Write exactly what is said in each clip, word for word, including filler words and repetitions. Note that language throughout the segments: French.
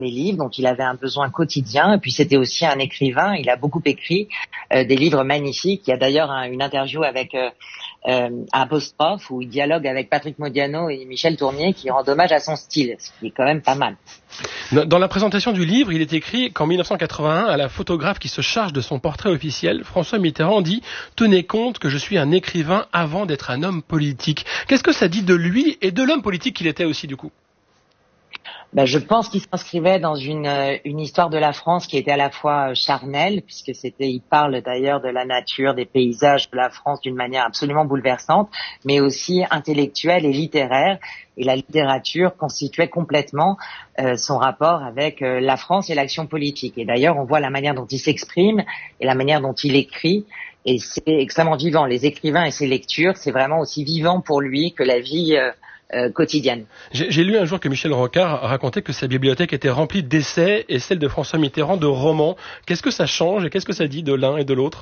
des livres dont il avait un besoin quotidien. Et puis c'était aussi un écrivain. Il a beaucoup écrit euh, des livres magnifiques. Il y a d'ailleurs un, une interview avec euh, euh, Apostrophe où il dialogue avec Patrick Modiano et Michel Tournier qui rend hommage à son style, ce qui est quand même pas mal. Dans la présentation du livre, il est écrit qu'en dix-neuf cent quatre-vingt-un, à la photographe qui se charge de son portrait officiel, François Mitterrand dit « Tenez compte que je suis un écrivain avant d'être un homme politique ». Qu'est-ce que ça dit de lui et de l'homme politique qu'il était aussi du coup ? Ben, je pense qu'il s'inscrivait dans une, une histoire de la France qui était à la fois charnelle, puisque c'était, il parle d'ailleurs de la nature, des paysages de la France d'une manière absolument bouleversante, mais aussi intellectuelle et littéraire. Et la littérature constituait complètement euh, son rapport avec euh, la France et l'action politique. Et d'ailleurs, on voit la manière dont il s'exprime et la manière dont il écrit. Et c'est extrêmement vivant. Les écrivains et ses lectures, c'est vraiment aussi vivant pour lui que la vie euh, Euh, quotidienne. J'ai, j'ai lu un jour que Michel Rocard racontait que sa bibliothèque était remplie d'essais et celle de François Mitterrand de romans. Qu'est-ce que ça change et qu'est-ce que ça dit de l'un et de l'autre ?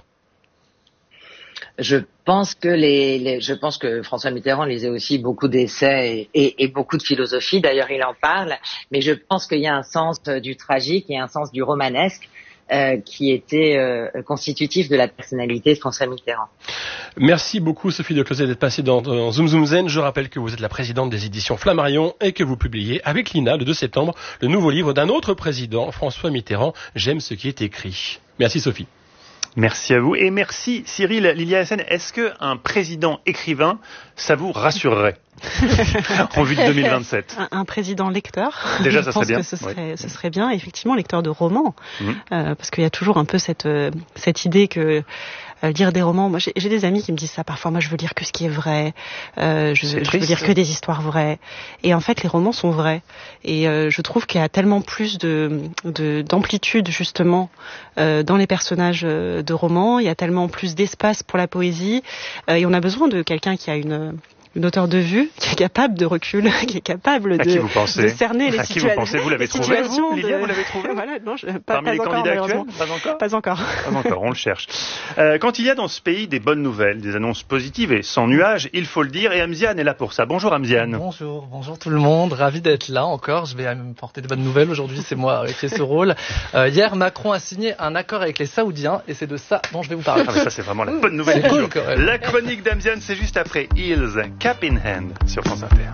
Je pense que les, les je pense que François Mitterrand lisait aussi beaucoup d'essais et, et, et beaucoup de philosophie. D'ailleurs, il en parle. Mais je pense qu'il y a un sens du tragique et un sens du romanesque euh, qui était euh, constitutif de la personnalité de François Mitterrand. Merci beaucoup Sophie de Closet d'être passée dans, dans Zoom Zoom Zen. Je rappelle que vous êtes la présidente des éditions Flammarion et que vous publiez avec Lina le deux septembre le nouveau livre d'un autre président, François Mitterrand, J'aime ce qui est écrit. Merci Sophie. Merci à vous et merci Cyril. Lilia Hassen, est-ce qu'un président écrivain, ça vous rassurerait en vue de deux mille vingt-sept? un, un président lecteur. Déjà, ça je pense serait bien. Que ce serait, oui. ce serait bien, effectivement, lecteur de romans, mmh. euh, parce qu'il y a toujours un peu cette euh, cette idée que euh, lire des romans. Moi, j'ai, j'ai des amis qui me disent ça parfois. Moi, je veux lire que ce qui est vrai. Euh, je, je veux lire que des histoires vraies. Et en fait, les romans sont vrais. Et euh, je trouve qu'il y a tellement plus de, de d'amplitude justement euh, dans les personnages de romans. Il y a tellement plus d'espace pour la poésie. Euh, et on a besoin de quelqu'un qui a une une hauteur de vue, qui est capable de recul, qui est capable de, de cerner les, à qui vous pensez vous l'avez trouvé, vous, Lilia, de... vous l'avez trouvé voilà, non, je, pas, Parmi pas les encore, candidats actuels Pas encore Pas encore. Pas encore, on le cherche. Euh, quand il y a dans ce pays des bonnes nouvelles, des annonces positives et sans nuages, il faut le dire, et Amziane est là pour ça. Bonjour Amziane. Bonjour, bonjour tout le monde, ravi d'être là encore. Je vais me porter de bonnes nouvelles aujourd'hui, c'est moi qui ai ce rôle. Euh, hier, Macron a signé un accord avec les Saoudiens, et c'est de ça dont je vais vous parler. Ah, mais ça, c'est vraiment la bonne nouvelle. C'est cool, quand même. La chronique d'Amziane, c'est juste après Hills, Cap in Hand, sur France Inter.